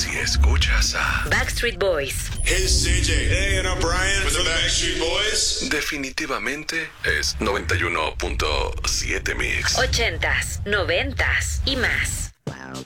si escuchas a Backstreet Boys. Hey, it's CJ. Hey, and I'm Brian from the Backstreet Boys. definitivamente es 91.7 Mix. 80s, 90s y más.